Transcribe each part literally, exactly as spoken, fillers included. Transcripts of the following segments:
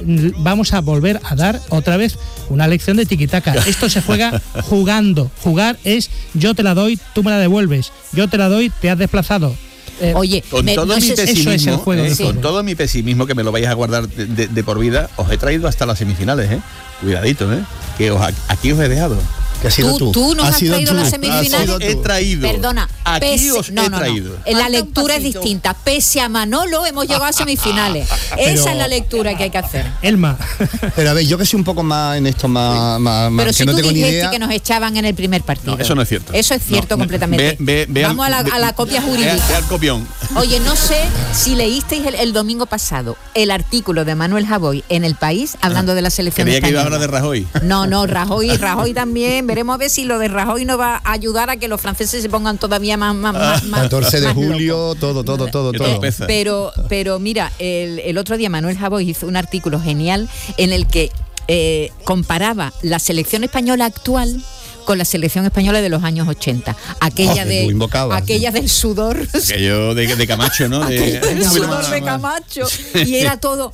vamos a volver a dar otra vez una lección de tiquitaca. Esto se juega jugando. Jugar es yo te la doy, tú me la devuelves. Yo te la doy, te has desplazado. Eh, Oye, con me, todo no mi sé, pesimismo, eso es el juego eh, sí. con todo mi pesimismo que me lo vais a guardar de, de, de por vida, os he traído hasta las semifinales, eh. Cuidadito, eh. Que os, aquí os he dejado. ¿Qué has sido tú? Tú, tú nos has, has sido traído tú. las semifinales. He traído. Perdona, Aquí pese, os no, he no, traído. No. La lectura es distinta. Pese a Manolo, hemos llegado a semifinales. Pero, esa es la lectura que hay que hacer. Elma. Pero a ver, yo que soy un poco más en esto, más, más, más Pero que si no tú tengo ni dijiste idea. que nos echaban en el primer partido. No, eso no es cierto. Eso es cierto No, completamente. ve, ve, ve Vamos al, a, la, a la copia ve, jurídica. ve al copión. Oye, no sé si leísteis el, el domingo pasado el artículo de Manuel Javoy en El País hablando ah, de la selección Creía española. que iba a hablar de Rajoy. No, no, Rajoy, Rajoy también. Veremos a ver si lo de Rajoy nos va a ayudar a que los franceses se pongan todavía más... más, más, más catorce de más julio, locos. todo, todo, todo, todo. Pero, pero mira, el, el otro día Manuel Javoy hizo un artículo genial en el que eh, comparaba la selección española actual con la selección española de los años ochenta, aquella oh, de invocaba, aquella sí. del sudor, aquello de, de Camacho, ¿no? De, del sudor de Camacho, y era todo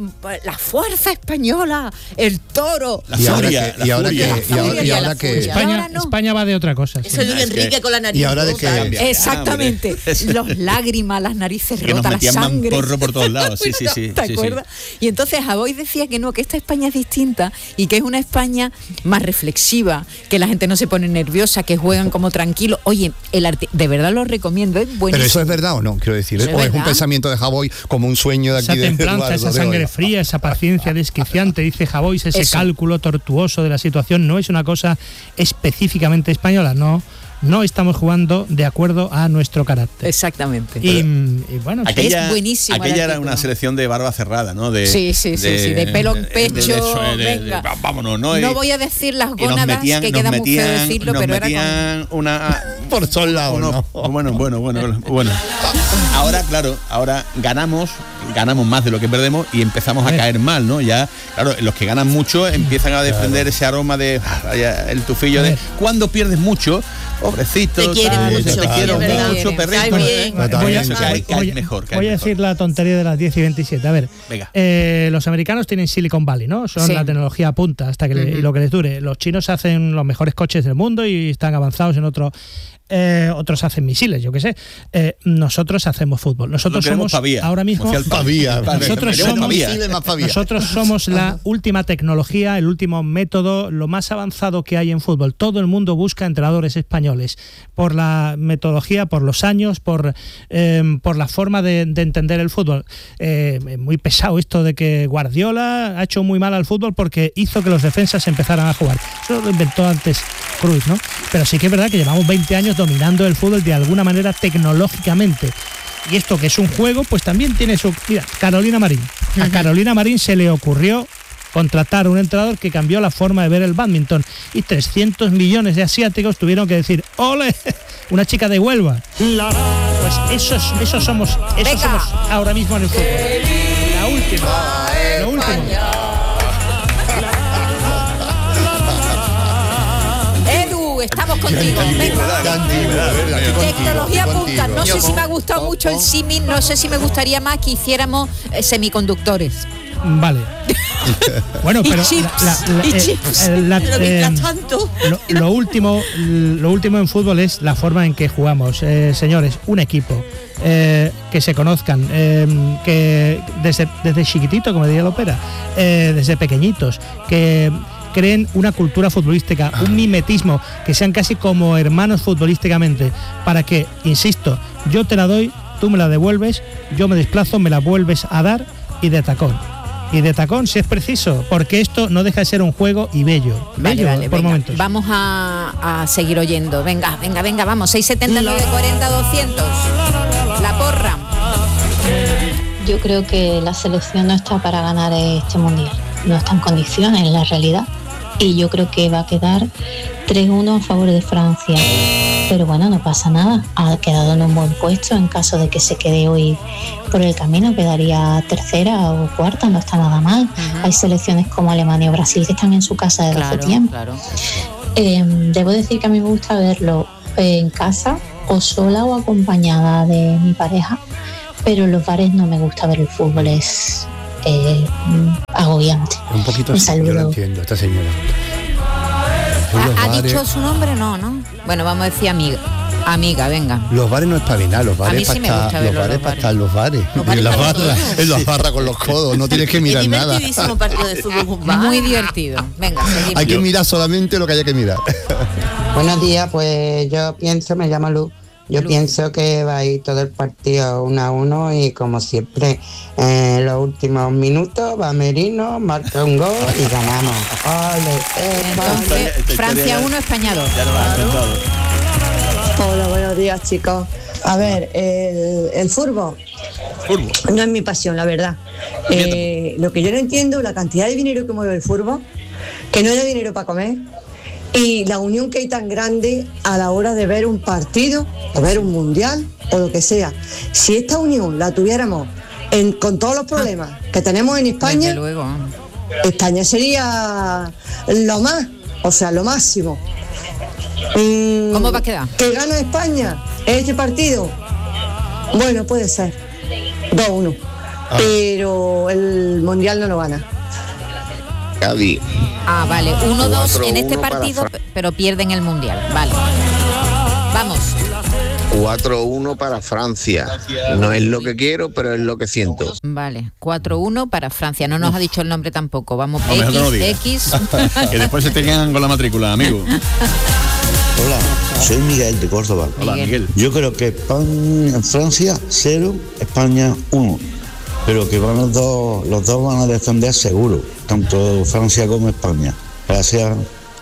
la fuerza española, el toro, la furia, y ahora que, y ahora, y ahora que España, no. España va de otra cosa. Eso es sí. Luis Enrique con la nariz. Y ahora de que exactamente, los lágrimas, las narices que rotas, la sangre. Porro por todos lados. Sí, sí, sí. ¿Te sí, acuerdas? Sí. Y entonces Javoy decía que no, que esta España es distinta y que es una España más reflexiva, que la gente no se pone nerviosa, que juegan como tranquilos. Oye, el arte, de verdad lo recomiendo, es buenísimo. Pero eso es verdad o no, quiero decir, ¿eh? ¿Es o verdad? es un pensamiento de Javoy como un sueño de aquí esa de templanza, Eduardo, esa de sangre hoy. fría, esa paciencia desquiciante, dice Javoy, ese Eso. cálculo tortuoso de la situación no es una cosa específicamente española, no. No estamos jugando de acuerdo a nuestro carácter. Exactamente. Y, y bueno, aquella, es buenísimo. Aquella era una selección de barba cerrada, ¿no? De, sí, sí, sí, de, sí, de pelo en pecho. De, de, de, venga. De, vámonos, ¿no? No voy a decir las gónadas, metían, que queda metían, muy feo decirlo, nos pero metían era con... una por todos lados. Uno, ¿no? Bueno, bueno, bueno, bueno. Ahora, claro, ahora ganamos, ganamos más de lo que perdemos y empezamos a caer mal, ¿no? Ya, claro, los que ganan mucho empiezan a defender claro. ese aroma de vaya, el tufillo de cuando pierdes mucho. Pobrecito, te quiero tal, mucho, te quiero mucho, perrito. Bien. Voy a, cae, cae voy, mejor, cae voy a mejor. decir la tontería de las diez y veintisiete. A ver, eh, los americanos tienen Silicon Valley, ¿no? Son sí. la tecnología punta hasta que uh-huh. le, y lo que les dure. Los chinos hacen los mejores coches del mundo y están avanzados en otro. Eh, otros hacen misiles, yo qué sé. Eh, nosotros hacemos fútbol. Nosotros no somos pavía. ahora mismo. Pavía. Nosotros somos, pavía. nosotros somos la última tecnología, el último método, lo más avanzado que hay en fútbol. Todo el mundo busca entrenadores españoles por la metodología, por los años, por eh, por la forma de, de entender el fútbol. Eh, muy pesado esto de que Guardiola ha hecho muy mal al fútbol porque hizo que los defensas empezaran a jugar. Eso lo inventó antes Cruyff, ¿no? Pero sí que es verdad que llevamos veinte años dominando el fútbol de alguna manera tecnológicamente. Y esto que es un juego, pues también tiene su... Mira, Carolina Marín. A Carolina Marín se le ocurrió contratar a un entrenador que cambió la forma de ver el bádminton y trescientos millones de asiáticos tuvieron que decir ¡ole! Una chica de Huelva. Pues esos, esos somos esos somos ahora mismo en el fútbol. La última. Lo último. Estamos contigo. Tecnología punta. No sé si me ha gustado mucho el símil, no sé si me gustaría más que hiciéramos eh, semiconductores. Vale. Bueno, pero y chips, la, la, y eh, chips. Eh, la, pero eh, tanto. Lo, lo último, lo último en fútbol es la forma en que jugamos, eh, señores. Un equipo eh, que se conozcan, eh, que desde desde chiquitito, como diría Lopera, eh, desde pequeñitos, que creen una cultura futbolística, un mimetismo, que sean casi como hermanos futbolísticamente, para que, insisto, yo te la doy, tú me la devuelves, yo me desplazo, me la vuelves a dar y de tacón. Y de tacón si es preciso, porque esto no deja de ser un juego y bello, vale, bello vale, por venga, momentos. Vamos a, a seguir oyendo, venga, venga, venga, vamos, seis setenta y nueve cuarenta doscientos, la porra. Yo creo que la selección no está para ganar este mundial, no está en condiciones en la realidad. Y yo creo que va a quedar tres uno a favor de Francia. Pero bueno, no pasa nada. Ha quedado en un buen puesto. En caso de que se quede hoy por el camino, quedaría tercera o cuarta, no está nada mal. Uh-huh. Hay selecciones como Alemania o Brasil que están en su casa desde claro, hace tiempo. Claro. Eh, debo decir que a mí me gusta verlo en casa, o sola o acompañada de mi pareja. Pero en los bares no me gusta ver el fútbol, es... Eh, agotador. agobiante. Un poquito Un así, yo lo saludo. entiendo, esta señora. ¿Ha, ha dicho su nombre? No, ¿no? Bueno, vamos a decir amiga. Amiga, venga. Los bares no es para nada, los A mí bares sí para me estar, gusta los verlo, bares los para bares. estar en los bares. Los bares en las para barras, todos. en las barras con los codos, no tienes que mirar Es nada. divertidísimo partido de fútbol. Va. Muy divertido. Venga, seguimos. Hay que mirar solamente lo que haya que mirar. Buenos días, pues yo pienso, me llamo Luz, yo Luz. pienso que va a ir todo el partido uno a uno y como siempre en los últimos minutos va Merino, marca un gol y ganamos. Ole, Entonces, Esta historia Francia ya- uno, España dos. Ya lo has contado. Hola, buenos días, chicos. A ver, el, el fútbol Fútbol. no es mi pasión, la verdad. Eh, lo que yo no entiendo, la cantidad de dinero que mueve el fútbol, que no haya dinero para comer, y la unión que hay tan grande a la hora de ver un partido, o ver un mundial, o lo que sea. Si esta unión la tuviéramos en- con todos los problemas que tenemos en Desde España, luego. España sería lo más, o sea, lo máximo. Mm, ¿Cómo va a quedar? ¿Que gana España este partido? Bueno, puede ser. dos uno. Pero el Mundial no lo gana. Cádiz. Ah, vale. uno dos cuatro en este uno para partido, Fra- pero pierden el Mundial. Vale. Vamos. cuatro uno para Francia. No es lo que quiero, pero es lo que siento. Vale. cuatro uno para Francia. No nos ha dicho el nombre tampoco. Vamos. No, mejor que no lo diga. X, Que después se te quedan con la matrícula, amigo. Hola, soy Miguel de Córdoba. Hola, Miguel. Yo creo que España, Francia cero, España uno. Pero que van los dos, los dos van a defender seguro, tanto Francia como España. Gracias.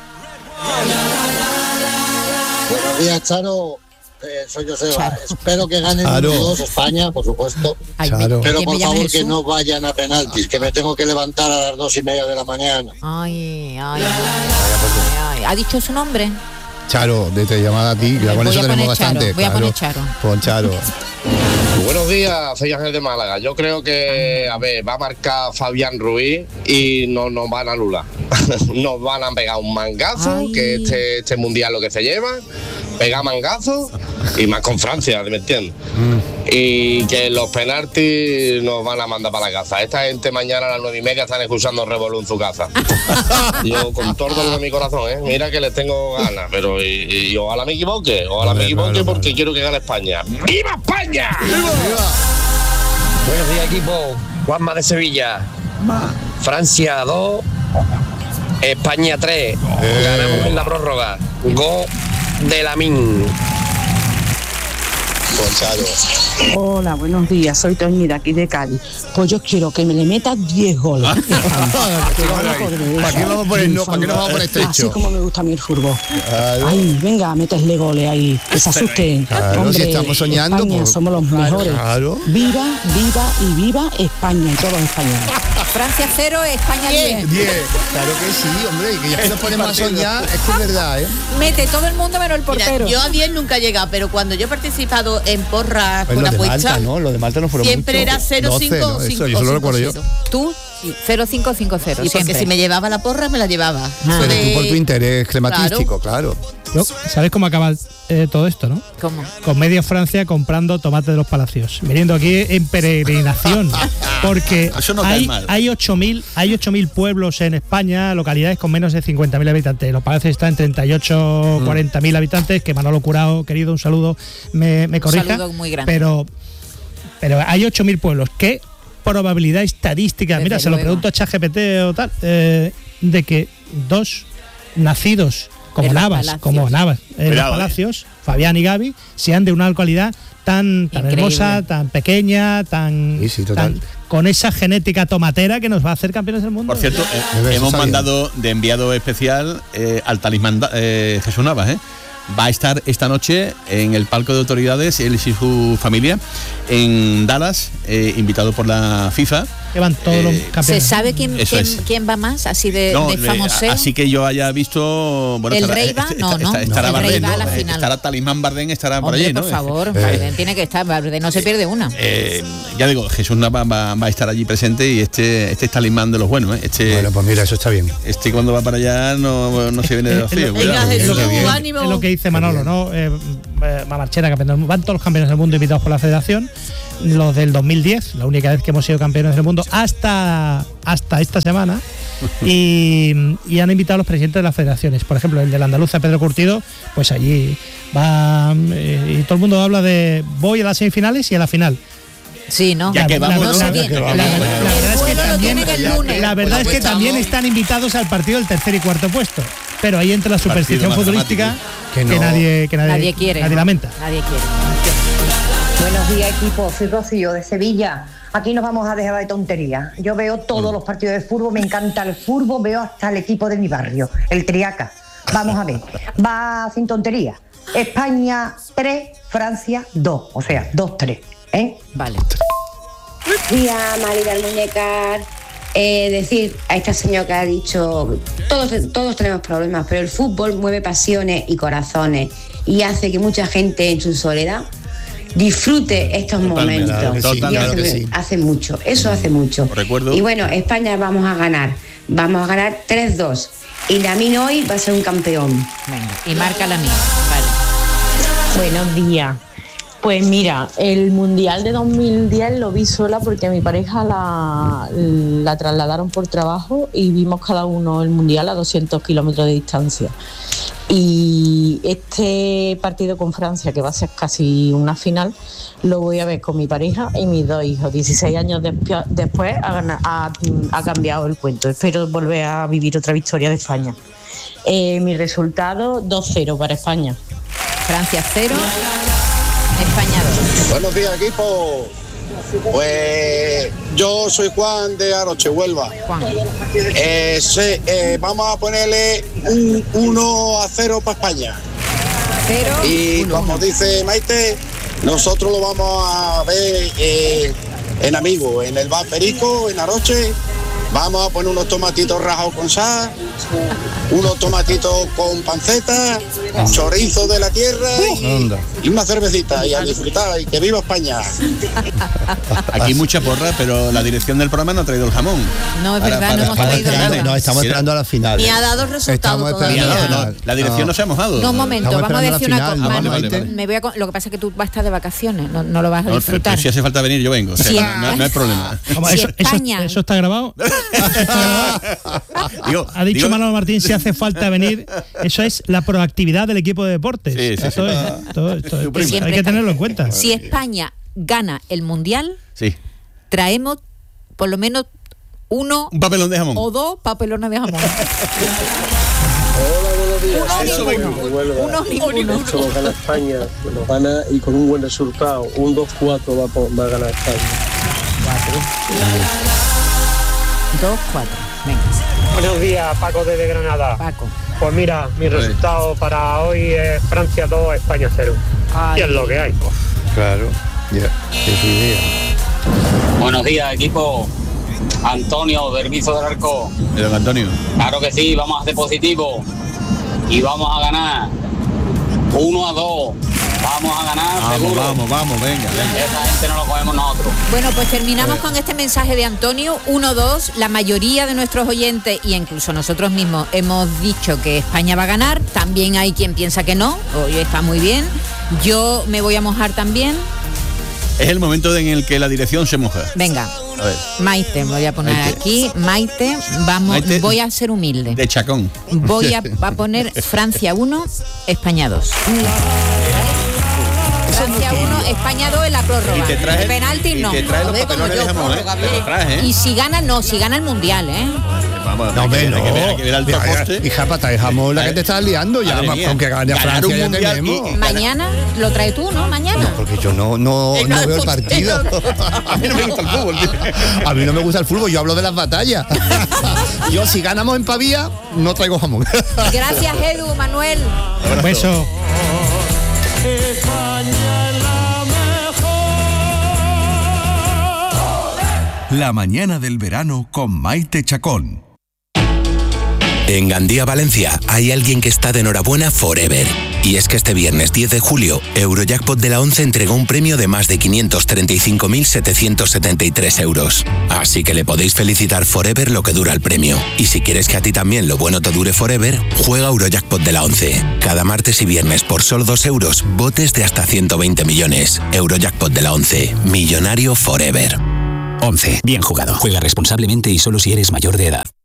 Buenos días, Charo. Eh, soy Joseba. Charo. Espero que ganen Charo. todos España, por supuesto. Ay, Charo. me- Pero ¿quién por me llama favor que Jesús? no vayan a penaltis, que me tengo que levantar a las dos y media de la mañana. Ay, ay, ay, ay. ¿Ha dicho su nombre? Charo, de te llamada a ti, que con Voy eso a tenemos poner Charo, bastante. voy a claro. poner Charo. Pon Charo. Buenos días, soy Ángel de Málaga. Yo creo que, a ver, va a marcar Fabián Ruiz y no nos van a anular. Nos van a pegar un mangazo, Ay. que este, este mundial lo que se lleva, pega mangazo y más con Francia, ¿me entiendes? Y que los penaltis nos van a mandar para la casa. Esta gente mañana a las nueve y media están escuchando Revolú en su casa. Yo con todo el dolor de mi corazón, ¿eh? Mira que les tengo ganas, pero y, y ojalá me equivoque, ojalá Vale, me equivoque vale, porque vale. quiero que gane España. ¡Viva España! Buenos días, equipo. Juanma de Sevilla. Francia dos, España tres. Ganamos en la prórroga. Go de Lamin. Pon Charo. Hola, buenos días, soy Toñi de aquí de Cádiz. Pues yo quiero que me le metas diez goles. ¿Para qué vamos a poner no? ¿Para qué nos vamos a poner Así estrecho? como me gusta a mí el fútbol. Claro. Ay, venga, métesle goles ahí, que se asusten. Claro, Hombre, si estamos soñando, España, pues, somos los mejores. claro. Viva, viva y viva España y todos los españoles. Francia cero, España diez. diez. Claro que sí, hombre, y que ya que nos ponemos a soñar, es que es verdad, ¿eh? Mete todo el mundo menos el Mira, portero. yo a diez nunca he llegado, pero cuando yo he participado en porras Pues con lo de apuestas, Malta, ¿no? Lo de Malta no fueron siempre mucho. era cero doce, cinco ¿no? Eso, cinco, eso lo o recuerdo yo. cinco cero. Tú, cero cinco cinco cero. Sí, porque siempre. si me llevaba la porra, me la llevaba. Ah. Eso Pero tú de- por tu interés climatístico, claro. Yo- ¿Sabes cómo acaba eh, todo esto, no? ¿Cómo? Con medio Francia comprando tomate de los palacios, viniendo aquí en peregrinación, porque Eso no cae hay, mal. hay ocho mil hay ocho mil pueblos en España, localidades con menos de cincuenta mil habitantes. Los palacios están en treinta y ocho, cuarenta mil habitantes, que Manolo Curao, querido, un saludo, me, me corrija. saludo muy grande. Pero, pero hay ocho mil pueblos. ¿Qué probabilidad estadística, Desde mira, se lo luego. pregunto a ChatGPT o tal, eh, de que dos nacidos como En los Navas, palacios. como Navas, en Cuidado, los palacios, Fabián y Gaby, sean de una localidad tan, tan Increíble. hermosa, tan pequeña, tan, Sí, sí, total. tan- con esa genética tomatera que nos va a hacer campeones del mundo. Por cierto, eh, Eso hemos está bien. mandado de enviado especial eh, al talismán da- eh, Jesús Navas, ¿eh? Va a estar esta noche en el palco de autoridades, él y su familia, en Dallas, eh, invitado por la FIFA. que van todos los Eh, campeones. ¿Se sabe quién, Eso quién, es. quién va más? Así de, No, de eh, famoso. así que yo haya visto. Bueno, ¿El estará- Rey va? est- No, est- no. est- Estará El Rey Bardem, va a ¿no? la Eh, final. Estará Talismán Bardem, estará por Hombre, allí, ¿no? por favor, Eh, Bardem tiene que estar, Bardem no se pierde una. eh, ya digo, Jesús Navas va, va a estar allí presente y este, este es Talismán de los buenos, ¿eh? Este, Bueno, pues mira, eso está bien. este cuando va para allá no, no se viene de los Es lo- fríos. Venga, cuidado. Jesús, es lo que- ánimo. es lo que dice Manolo, ¿no? Eh, eh, Marchena, campeón del mundo, van todos los campeones del mundo invitados por la federación, los del dos mil diez, la única vez que hemos sido campeones del mundo, hasta, hasta esta semana, y, y han invitado a los presidentes de las federaciones. Por ejemplo, el del Andaluza, Pedro Curtido, pues allí va, eh, y todo el mundo habla de voy a las semifinales y a la final. Sí, ¿no? Ya que vamos, no sé bien. La, la, la, la verdad es que también, la verdad es que también están invitados al partido del tercer y cuarto puesto. Pero ahí entra la superstición futbolística que, no, que nadie, que nadie, nadie quiere, nadie ¿no? lamenta. Nadie quiere. Buenos días, equipo. Soy Rocío de Sevilla. Aquí nos vamos a dejar de tonterías. Yo veo todos los partidos de fútbol, me encanta el fútbol, veo hasta el equipo de mi barrio, el Triaca. Vamos a ver, va sin tonterías. España tres, Francia dos, o sea, dos tres, ¿eh? Vale. Día, Maribel Muñecar. Eh, decir a esta señora que ha dicho, todos, todos tenemos problemas, pero el fútbol mueve pasiones y corazones y hace que mucha gente en su soledad disfrute estos Totalmente, momentos. claro, Y totalmente, hace, sí. hace mucho, eso hace mucho. Recuerdo. Y bueno, España vamos a ganar, vamos a ganar tres dos. Y Lamine hoy va a ser un campeón. Venga, y marca la mía. Vale. Buenos días. Pues mira, el Mundial de dos mil diez lo vi sola porque mi pareja la, la trasladaron por trabajo y vimos cada uno el Mundial a doscientos kilómetros de distancia. Y este partido con Francia, que va a ser casi una final, lo voy a ver con mi pareja y mis dos hijos. dieciséis años desp- después ha, gana- ha, ha cambiado el cuento. Espero volver a vivir otra victoria de España. Eh, mi resultado, dos cero para España. Francia cero, España dos. Buenos días, equipo. Pues yo soy Juan de Aroche, Huelva. Juan. Eh, sí, eh, vamos a ponerle un uno a cero para España. Cero, y uno, como uno. dice Maite, nosotros lo vamos a ver eh, en Amigo, en el bar Perico, en Aroche. Vamos a poner unos tomatitos rajados con sal, unos tomatitos con panceta, chorizo de la tierra y, y una cervecita y a disfrutar y que viva España. Aquí hay mucha porra, pero la dirección del programa no ha traído el jamón. No, es Para- verdad, para- no hemos para- traído para- nada. No, estamos Mira. esperando a la final. Ni ha dado resultado Estamos todavía. esperando a la No, final. la dirección no se ha mojado. No, un momento, Estamos vamos a esperando decir la una cosa. final, vale, Manu, vale, vale. me voy a, con- lo que pasa es que tú vas a estar de vacaciones, no, no lo vas a No, pero, disfrutar. pero si hace falta venir, yo vengo. O sea, Sí. no, no hay problema. Vamos, Si eso, eso- España- eso está grabado. Digo, Ha dicho digo- Manolo Martín, si hace falta venir, eso es la proactividad del equipo de deportes. Sí, sí, Esto sí. es- esto- esto es- Tu prima. hay Siempre que está- tenerlo en cuenta. Si España gana el Mundial, Sí. traemos por lo menos uno Un papelón de jamón. o dos papelones de jamón. Hola, buenos días. Uno Eso ninguno. vengo de Huelva. Uno ninguno. Esto lo gana España, lo gana y con un buen resultado. Un dos cuatro va, a po- va a ganar España. Dos, cuatro. Venga, Buenos días, Paco desde Granada. Paco. Pues mira, mi resultado para hoy es Francia dos, España cero. Ay. Y es lo que hay. Claro, ya, es su idea. Buenos días, equipo. Antonio, del Vizo del Arco. De don Antonio. Claro que sí, vamos a ser positivos y vamos a ganar uno a dos. Vamos a ganar, Vamos, seguro. vamos, vamos, venga, venga. Esa gente no lo cogemos nosotros. Bueno, pues terminamos con este mensaje de Antonio. Uno, dos, la mayoría de nuestros oyentes y incluso nosotros mismos hemos dicho que España va a ganar. También hay quien piensa que no. Hoy está muy bien. Yo me voy a mojar también. Es el momento en el que la dirección se moja. Venga, A ver. Maite, me voy a poner Maite. aquí. Maite, vamos, Maite. voy a ser humilde. De chacón. Voy a, a poner Francia uno, España dos. Francia uno, España dos en la prórroga. Y te trae- Penalti y no. te trae los Joder, como papelones yo, de jamón, ¿eh? prórroga, Te lo bien. traes, ¿eh? Y si gana, no, si gana el mundial, ¿eh? Vamos, No, hay que hombre, ver, hay que ver, hay no. que ver alto Mira, coste. hija, para traer la que te estás liando ya, Madre más, mía. aunque gane a Ganar Francia un ya mundial tenemos. y- Mañana lo traes tú, ¿no? Mañana. Porque yo no, no, no veo el partido. A mí no me gusta el fútbol, tío. A mí no me gusta el fútbol, yo hablo de las batallas. Yo si ganamos en Pavía, no traigo jamón. Gracias, Edu, Manuel. Un beso. La mañana del verano con Maite Chacón. En Gandía, Valencia, hay alguien que está de enhorabuena forever. Y es que este viernes diez de julio, Eurojackpot de la once entregó un premio de más de quinientos treinta y cinco mil setecientos setenta y tres euros. Así que le podéis felicitar forever lo que dura el premio. Y si quieres que a ti también lo bueno te dure forever, juega Eurojackpot de la once. Cada martes y viernes por solo dos euros, botes de hasta ciento veinte millones. Eurojackpot de la once. Millonario forever. once. Bien jugado. Juega responsablemente y solo si eres mayor de edad.